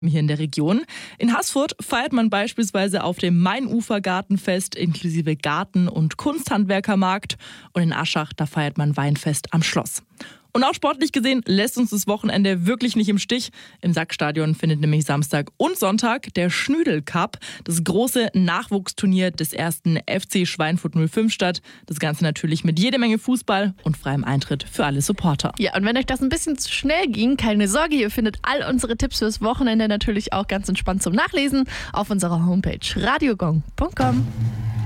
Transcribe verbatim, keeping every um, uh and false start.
hier in der Region. In Haßfurt feiert man beispielsweise auf dem Mainufer-Gartenfest inklusive Garten- und Kunsthandwerkermarkt. Und in Aschach, da feiert man Weinfest am Schloss. Und auch sportlich gesehen lässt uns das Wochenende wirklich nicht im Stich. Im Sackstadion findet nämlich Samstag und Sonntag der Schnüdel Cup, das große Nachwuchsturnier des ersten F C Schweinfurt null fünf statt. Das Ganze natürlich mit jede Menge Fußball und freiem Eintritt für alle Supporter. Ja, und wenn euch das ein bisschen zu schnell ging, keine Sorge, ihr findet all unsere Tipps fürs Wochenende natürlich auch ganz entspannt zum Nachlesen auf unserer Homepage radiogong punkt com.